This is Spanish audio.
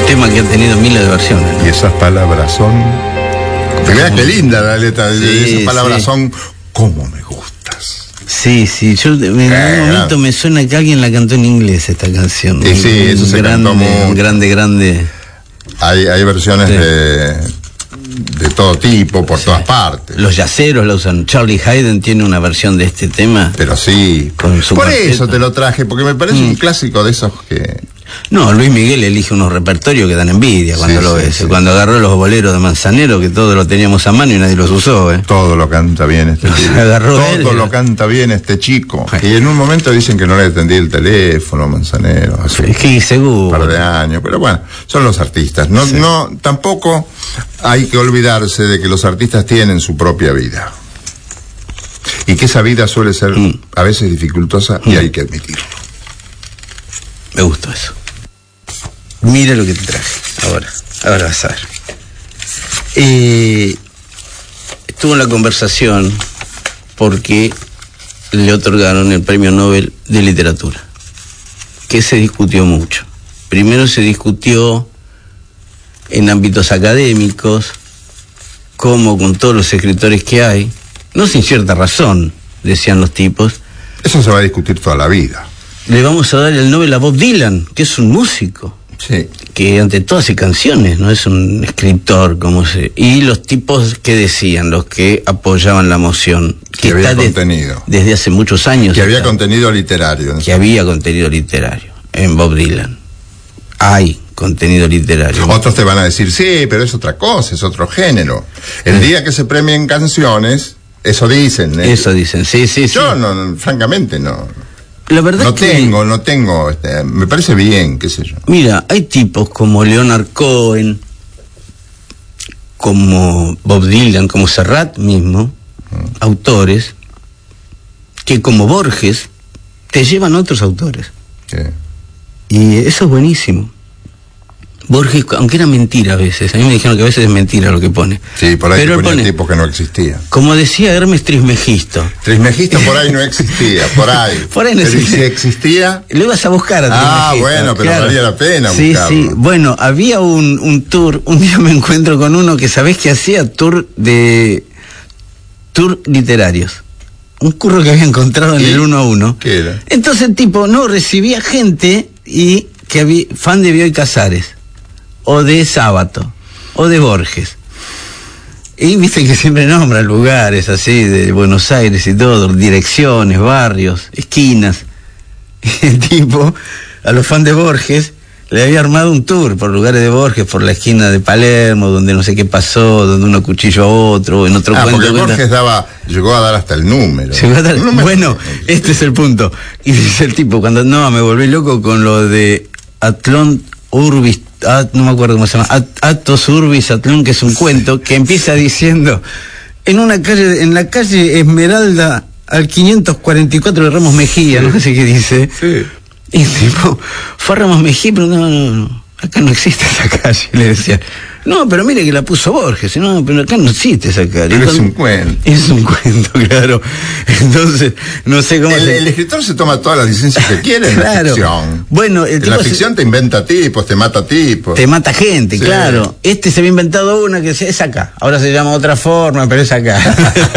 tema que ha tenido miles de versiones. Y esas palabras son... Mira qué linda la letra. Esas palabras son como me gustas. Sí, yo en un momento me suena que alguien la cantó en inglés esta canción. Sí, eso se cantó mucho. Grande. Hay versiones de todo tipo, por todas partes. Los yaceros la usan. Charlie Haydn tiene una versión de este tema. Pero sí, con su por cuarteto. eso te lo traje, porque me parece un clásico de esos que... No, Luis Miguel elige unos repertorios que dan envidia cuando lo ves. Sí. Cuando agarró los boleros de Manzanero, que todos lo teníamos a mano y nadie los usó. Todo lo canta bien este chico. Todo lo canta bien este chico. Y en un momento dicen que no le atendí el teléfono, Manzanero. Hace es que seguro. Un par de años. Pero bueno, son los artistas. No, tampoco hay que olvidarse de que los artistas tienen su propia vida. Y que esa vida suele ser a veces dificultosa y hay que admitirlo. Me gustó eso. Mira lo que te traje. Ahora vas a ver. Estuvo en la conversación porque le otorgaron el Premio Nobel de Literatura, que se discutió mucho. Primero se discutió en ámbitos académicos, como con todos los escritores que hay, no sin cierta razón, decían los tipos. Eso se va a discutir toda la vida. Le vamos a dar el Nobel a Bob Dylan, que es un músico. Sí. Que ante todo hace canciones, no es un escritor, y los tipos que decían, los que apoyaban la moción, que había contenido desde hace muchos años, que había contenido literario, que había contenido literario en Bob Dylan. Hay contenido literario. Otros te van a decir, sí, pero es otra cosa, es otro género. El día que se premien canciones, eso dicen. Eso dicen, sí. Yo no, francamente no. La verdad no tengo, me parece bien, qué sé yo. Mira, hay tipos como Leonard Cohen, como Bob Dylan, como Serrat mismo, autores, que como Borges, te llevan otros autores. Sí. Y eso es buenísimo. Borges, aunque era mentira a veces, a mí me dijeron que a veces es mentira lo que pone. Sí, por ahí pero ponía tipos que no existían. Como decía Hermes Trismegisto. Trismegisto por ahí no existía, por ahí. Por ahí no pero existía. Si existía... Lo ibas a buscar a Trismegisto. Bueno, pero valía la pena buscarlo. Sí. Bueno, había un tour, un día me encuentro con uno que sabés que hacía tour literarios. Un curro que había encontrado en el 1 a 1. ¿Qué era? Entonces el tipo recibía gente y que había fan de Bioy Casares, o de Sábato, o de Borges. Y viste que siempre nombran lugares así, de Buenos Aires y todo, direcciones, barrios, esquinas. Y el tipo, a los fans de Borges, le había armado un tour por lugares de Borges, por la esquina de Palermo, donde no sé qué pasó, donde uno cuchillo a otro, en otro cuento. Porque Borges llegó a dar hasta el número. Bueno, este es el punto. Y dice el tipo, me volví loco con lo de Atlón Urbis, no me acuerdo cómo se llama, Atos Urbis Atlón, que es un cuento que empieza diciendo, en la calle Esmeralda al 544 de Ramos Mejía, no sé qué dice. Sí. Y el tipo fue a Ramos Mejía, pero no, acá no existe esa calle, le decía. No, pero mire que la puso Borges, no, pero acá no existe esa calle. Pero es un cuento. Es un cuento, claro. Entonces, no sé cómo... El escritor se toma todas las licencias que quiere en la ficción. Bueno, en la ficción te inventa tipos, te mata tipos. Te mata gente, claro. Se había inventado una que es acá. Ahora se llama otra forma, pero es acá.